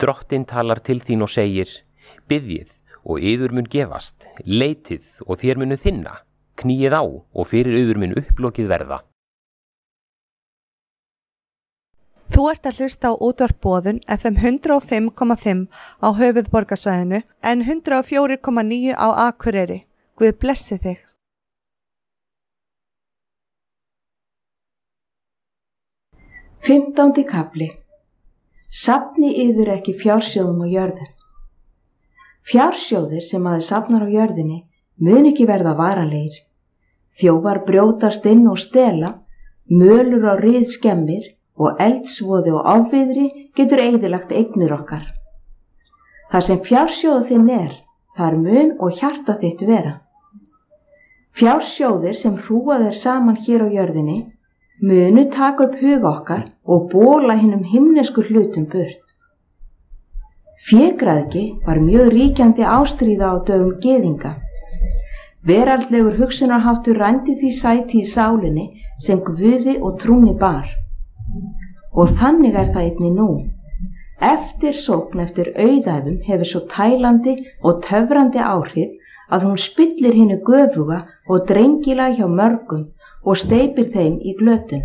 Drottinn talar til þín og segir: biðjið og yður mun gefast, leitið og þér munu þinna, kníið á og fyrir yður mun upplokið verða. Þú ert að hlusta á útvarp Boðun FM 105,5 á höfuðborgarsvæðinu en 104,9 á Akureyri. Guð blessi þig. Fimmtándi kafli. Safni yður ekki fjársjóðum á jörðu. Fjársjóðir sem maður safnar á jörðinni mun ekki verða varanlegir. Þjófar brjótast inn og stela, mölur á rið skemmir og eldsvoði og ofviðri getur eyðilagt eignir okkar. Það sem fjársjóðu þinn þar mun og hjarta þitt vera. Fjársjóðir sem hrúað saman hér á jörðinni munu taka upp hug okkar og bóla hinum himnesku hlutum burt. Fégræðgi var mjög ríkjandi ástríða á dögum gyðinga. Veraldlegur hugsunarháttur rændi því sæti í sálinni sem Guði og trúni bar. Og þannig það einnig nú. Eftirsókn eftir auðæfum hefur svo tælandi og töfrandi áhrif að hún spillir hinu göfuga og drengilega hjá mörgum og steypir þeim í glötun.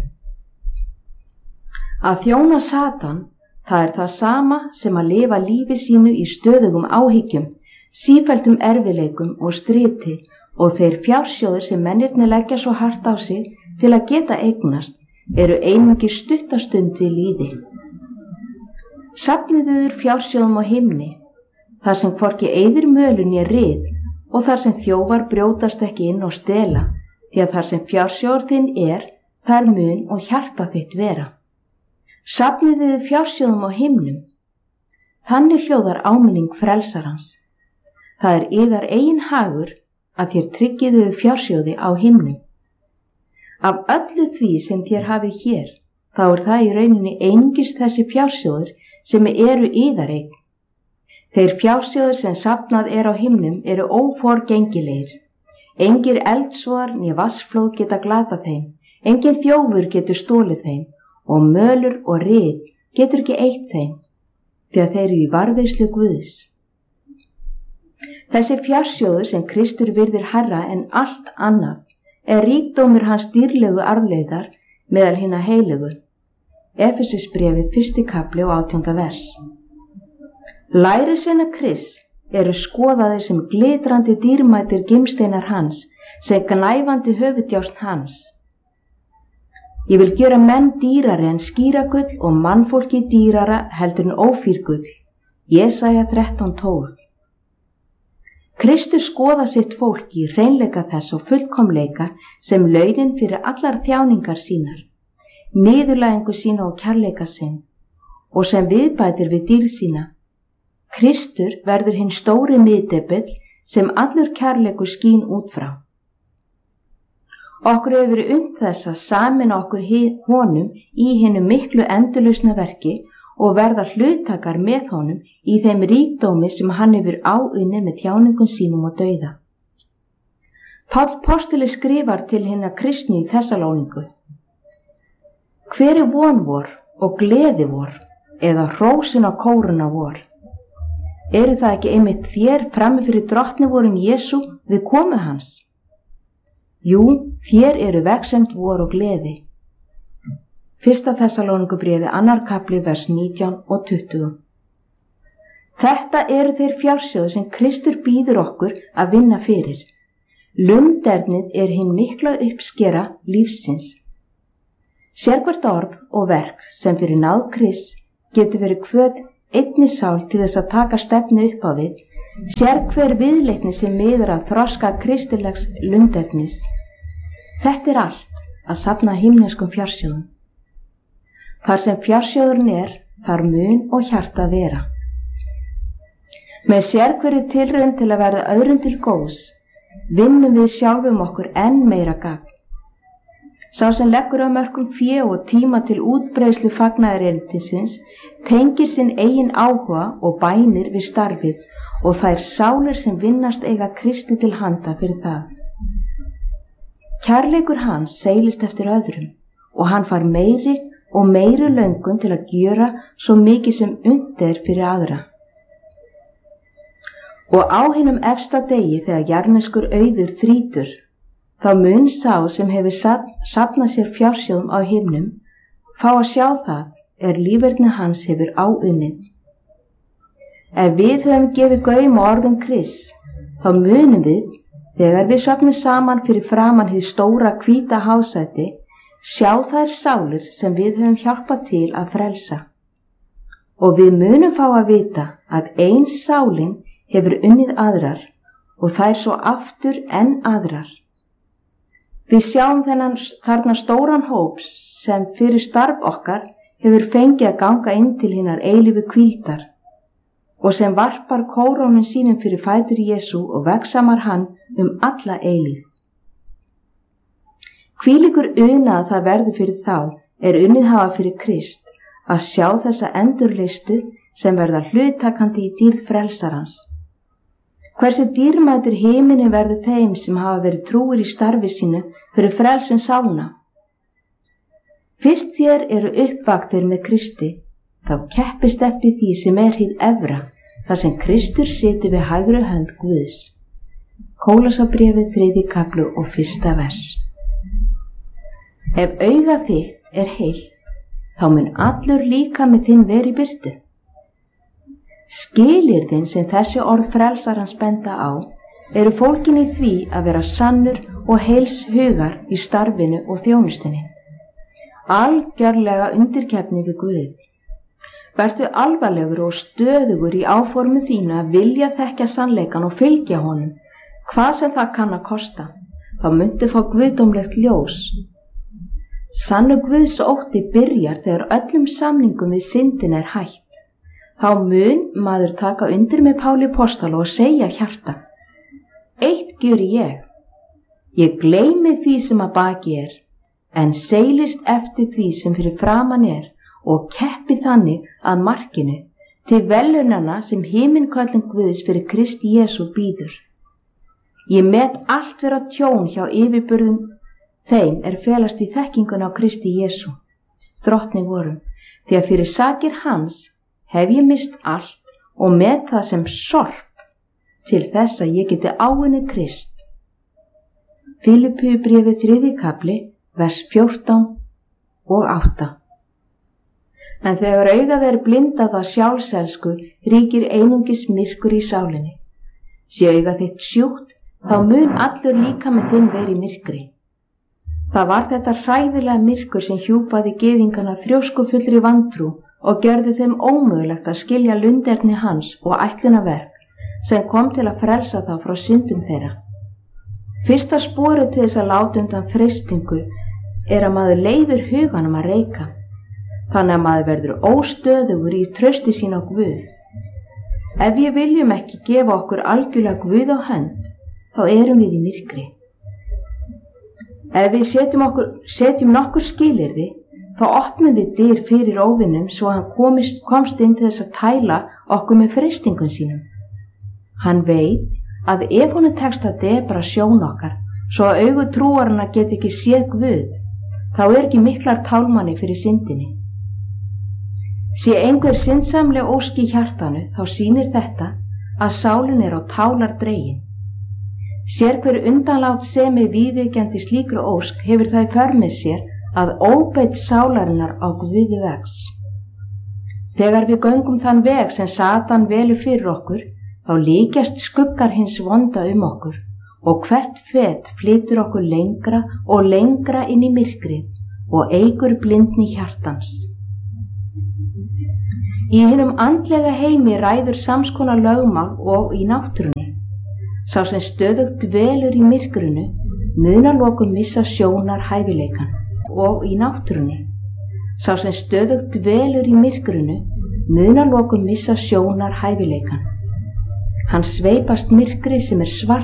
Að þjóna Satan, það það sama sem að lifa lífi sínu í stöðugum áhyggjum, sífelldum erfileikum og striti og þeir fjársjóðir sem mennirnir leggja svo hart á sig til að geta eignast eru einungis stuttastund við líði. Safnið yður fjársjóðum á himni, þar sem hvorki eyðir mölun né rið og þar sem þjófar brjótast ekki inn og stela, því að þar sem fjársjóður þinn þar mun og hjarta þitt vera. Safnið yður fjársjóðum á himnum. Þannig hljóðar áminning frelsarans. Það yðar eigin hagur að þér tryggið yður fjársjóði á himnum. Af öllu því sem þér hafið hér, þá það í rauninni einungis þessi fjársjóður sem eru yðareign. Þeir fjársjóður sem safnað á himnum eru óforgengilegir. Engir eldsvoðar né vatnsflóð geta glatað þeim, engin þjófur getur stólið þeim og mölur og rið getur ekki eytt þeim, því að þeir eru í varðveislu Guðs. Þessi fjársjóður sem Kristur virðir hærra en allt annað ríkdómur hans dýrlegu arfleiðar meðal hinna heilögu. Efesusbréfið 1. kafli og 18. vers. Lærisveina Krists eru skoðaðir sem glitrandi dýrmætir gimsteinar hans, sem gnæfandi höfuðdjásn hans. Ég vil gera menn dýrari en skíragull og mannfólki dýrara heldur en ófýrgull. Jesaja 13:12. Kristus skoða sitt fólk í hreinleika þess og fullkomleika sem launin fyrir allar þjáningar sínar, niðurlægingu sína og kærleika sinn, og sem viðbætir við dýrð sína. Kristur verður hinn stóri miðdepill sem allur kærleikur skín út frá. Okkur hefur verið þess að sameina okkur honum í hinu miklu endurlausna verki og verða hlutakar með honum í þeim ríkdómi sem hann hefur áunnið með þjáningum sínum og dauða. Páll postuli skrifar til hinna kristnu í Þessalóníku: Hver von vor og gleði vor, eða hrósin á kóruna vor? Eru það ekki einmitt þér frammi fyrir drottni vorum Jesú við komu hans? Jú, þér eru vegsemd vor og gleði. 1. Þessalóníkubréfið 2. kafli vers 19 og 20. Þetta eru þeir fjársjóðir sem Kristur býður okkur að vinna fyrir. Lundernið hinn mikla uppskera lífsins. Sérhvert orð og verk sem fyrir náð Krists getur verið hvöt einni sál til þess að taka stefnu upp á við, sérhver viðleitni sem miðar að þroska kristilegs lundernis. Þetta allt að safna himneskum fjársjóðum. Þar sem fjársjóðurinn þar mun og hjarta vera. Með sérhverju tilraun til að verða öðrum til góðs, vinnum við sjálfum okkur enn meira gagn. Sá sem leggur á mörkum fé og tíma til útbreiðslu fagnaðarerindisins tengir sinn eigin áhuga og bænir við starfið og þær sálir sem vinnast eiga Kristi til handa fyrir það. Kærleikur hans seilist eftir öðrum og hann fær meiri og meiri löngun til að gjöra svo mikið sem unnt er fyrir aðra. Og á hinum efsta degi þegar jarðneskur auður þrítur, þá mun sá sem hefur safnað sér fjársjóðum á himnum fá að sjá það líferni hans hefur áunnið. Ef við höfum gefið gaum á orðum Krists, þá munum við, þegar við sofnum saman fyrir framan hið stóra hvíta hásæti, sjá þær sálir sem við höfum hjálpað til að frelsa. Og við munum fá að vita að ein sálin hefur unnið aðrar og þær svo aftur enn aðrar. Við sjáum þarna stóran hóp sem fyrir starf okkar hefur fengið að ganga inn til hinnar eilífu hvíldar og sem varpar kórónum sínum fyrir fætur Jesú og vegsamar hann alla eilíf. Hvílíkur una að það verður fyrir þá unnið hafa fyrir Krist að sjá þessa endurleistu sem verða hluttakandi í dýrð frelsarans. Hversu dýrmætur himinin verður þeim sem hafa verið trúir í starfi sínu fyrir frelsun sálna. Fyrst þér eru uppvaktir með Kristi, þá keppist eftir því sem hið efra, þar sem Kristur situr við hægri hönd Guðs. Kólasarbréfið 3. kafli og 1. vers. Ef auga þitt heilt, þá mun allur líkami þinn vera í birtu. Skilyrðin sem þessi orð frelsarans benda á eru fólkin í því að vera sannur og heils hugar í starfinu og þjónustinni. Algjörlega undirgefni við Guð. Vertu alvarlegur og stöðugur í áformu þínu að vilja þekkja sannleikan og fylgja honum, hvað sem það kann að kosta. Þá muntu fá guðdómlegt ljós. Sannu Guðs ótti byrjar þegar öllum samningum við syndin hætt. Þá mun maður taka undir með Páli postula og segja hjarta: Eitt gjöri ég. Ég gleymi því sem að baki en seilist eftir því sem fyrir framan og keppi þannig að markinu til verðlaunanna sem himinköllin Guðs fyrir Kristi Jesú býður. Ég met allt vera tjón hjá yfirburðum þeim felast í þekkingunni á Kristi Jesú, drottni vorum, því að fyrir sakir hans hef ég mist allt og met það sem sorp til þess að ég geti áunnið Krist. Filippíubréfið 3. kafli, vers 14 og 8. En þegar augað blindað af sjálfselsku, ríkir einungis myrkur í sálinni. Sé augað þitt sjúkt, þá mun allur líkami þinn vera í myrkri. Það var þetta hræðilega myrkur sem hjúpaði gyðingana þrjóskufullri vantrú og gjörði þeim ómögulegt að skilja lunderni hans og ætlunarverk sem kom til að frelsa þá frá syndum þeirra. Fyrsta sporið til þess að láta undan freistingu að maður leyfir huganum að reika, þannig að maður verður óstöðugur í trausti sín á Guð. Ef við viljum ekki gefa okkur algjörlega Guð á hönd, þá erum við í myrkri. Ef við setjum nokkur skilyrði, þá opnum við dyr fyrir óvinnum svo hann komst inn til þess að tæla okkur með freistingum sínum. Hann veit að ef honum tekst að debra sjón okkar, svo að augu trúarinnar get ekki séð Guð, þá ekki miklar tálmanni fyrir syndinni. Sé einhver syndsamleg ósk í hjartanu, þá sýnir þetta að sálin á tálar dregin. Sér hver undanlát semi viðvíkjandi slíkru ósk hefur það í för með sér að óbeit sálarinnar á Guði vegs. Þegar við göngum þann veg sem Satan velur fyrir okkur, þá líkjast skuggar hins vonda okkur og hvert fet flytur okkur lengra og lengra inn í myrkrið og eykur blindni hjartans. Í hinum andlega heimi ræður samskonar lögmál og í náttúrunni. Sá sem stöðugt dvelur í myrkrinu mun að lokum missa sjónar hæfileikan. Og í náttúrunni. Sá sem stöðugt dvelur í myrkrinu mun að lokum missa sjónar hæfileikan. Hann sveipast myrkri sem svart